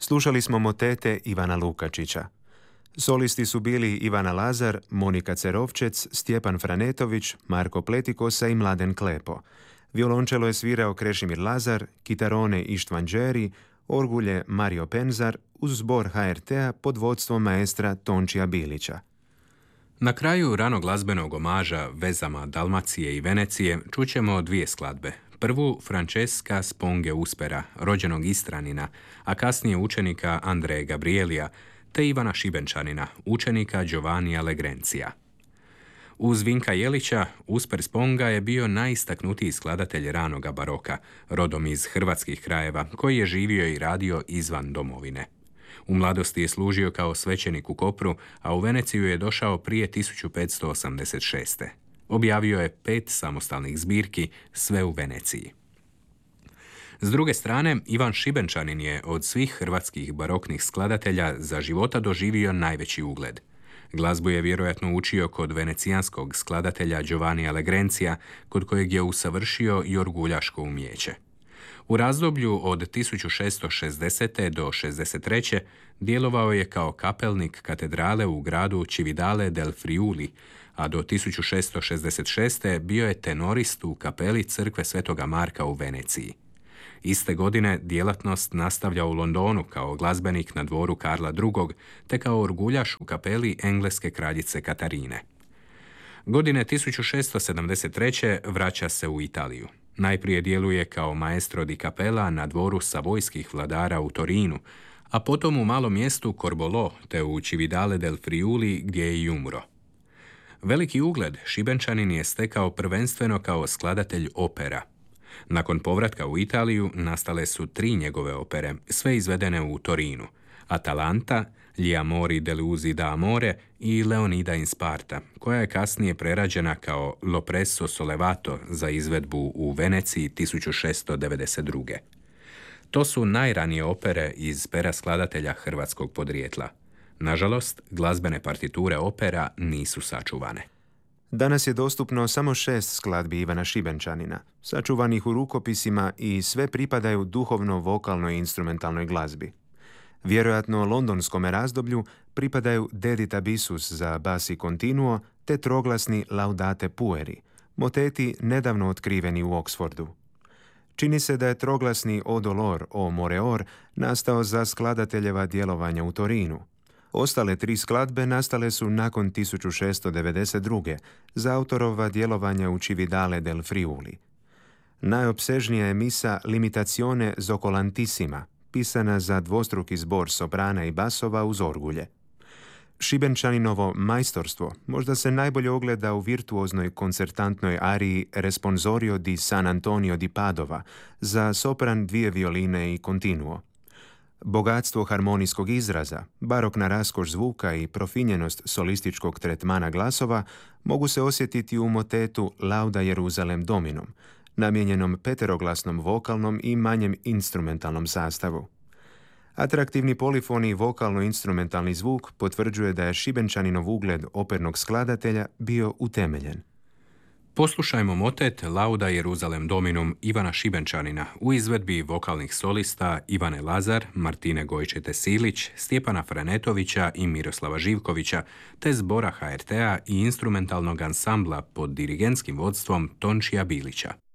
Slušali smo motete Ivana Lukačića. Solisti su bili Ivana Lazar, Monika Cerovčec, Stjepan Franetović, Marko Pletikosa i Mladen Klepo. Violončelo je svirao Krešimir Lazar, kitarone Ištvan Đeri, orgulje Mario Penzar uz zbor HRT-a pod vodstvom maestra Tončija Bilića. Na kraju ranog glazbenog omaža vezama Dalmacije i Venecije čućemo dvije skladbe. Prvu Francesca Sponge Uspera, rođenog Istranina, a kasnije učenika Andreje Gabrielija, te Ivana Šibenčanina, učenika Giovannija Legrencija. Uz Vinka Jelića, Usper Sponga je bio najistaknutiji skladatelj ranoga baroka, rodom iz hrvatskih krajeva, koji je živio i radio izvan domovine. U mladosti je služio kao svećenik u Kopru, a u Veneciju je došao prije 1586. Objavio je 5 samostalnih zbirki, sve u Veneciji. S druge strane, Ivan Šibenčanin je od svih hrvatskih baroknih skladatelja za života doživio najveći ugled. Glazbu je vjerojatno učio kod venecijanskog skladatelja Giovannija Legrencija, kod kojeg je usavršio i orguljaško umijeće. U razdoblju od 1660. do 63. djelovao je kao kapelnik katedrale u gradu Cividale del Friuli, a do 1666. bio je tenorist u kapeli crkve Svetoga Marka u Veneciji. Iste godine djelatnost nastavlja u Londonu kao glazbenik na dvoru Karla II. Te kao orguljaš u kapeli engleske kraljice Katarine. Godine 1673. vraća se u Italiju. Najprije djeluje kao maestro di capella na dvoru savojskih vladara u Torinu, a potom u malom mjestu Corbolò te u Cividale del Friuli gdje je i umro. Veliki ugled Šibenčanin je stekao prvenstveno kao skladatelj opera. Nakon povratka u Italiju nastale su 3 njegove opere, sve izvedene u Torinu: Atalanta, Gli amori delusi da amore i Leonida in Sparta, koja je kasnije prerađena kao L'Oppresso sollevato za izvedbu u Veneciji 1692. To su najranije opere iz pera skladatelja hrvatskog podrijetla. Nažalost, glazbene partiture opera nisu sačuvane. Danas je dostupno samo 6 skladbi Ivana Šibenčanina, sačuvanih u rukopisima, i sve pripadaju duhovno-vokalnoj instrumentalnoj glazbi. Vjerojatno londonskome razdoblju pripadaju Dedita Bisus za bas i continuo te troglasni Laudate Pueri, moteti nedavno otkriveni u Oxfordu. Čini se da je troglasni O dolor, O moreor nastao za skladateljeva djelovanja u Torinu. Ostale 3 skladbe nastale su nakon 1692. za autorova djelovanja u Cividale del Friuli. Najopsežnija je misa Limitazione Zoccolantissima, pisana za dvostruki zbor soprana i basova uz orgulje. Šibenčaninovo majstorstvo možda se najbolje ogleda u virtuoznoj koncertantnoj ariji Responsorio di San Antonio di Padova za sopran, 2 violine i continuo. Bogatstvo harmonijskog izraza, barokna raskoš zvuka i profinjenost solističkog tretmana glasova mogu se osjetiti u motetu Lauda Jeruzalem Dominum, namijenjenom peteroglasnom vokalnom i manjem instrumentalnom sastavu. Atraktivni polifoni i vokalno-instrumentalni zvuk potvrđuje da je Šibenčaninov ugled opernog skladatelja bio utemeljen. Poslušajmo motet Lauda Jeruzalem Dominum Ivana Šibenčanina u izvedbi vokalnih solista Ivane Lazar, Martine Gojčete-Silić, Stjepana Franetovića i Miroslava Živkovića, te zbora HRT-a i instrumentalnog ansambla pod dirigentskim vodstvom Tončija Bilića.